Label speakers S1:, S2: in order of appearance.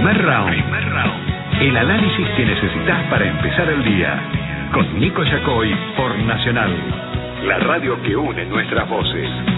S1: Primer Round. El análisis que necesitas para empezar el día. Con Nico Yacoy por Nacional. La radio que une nuestras voces.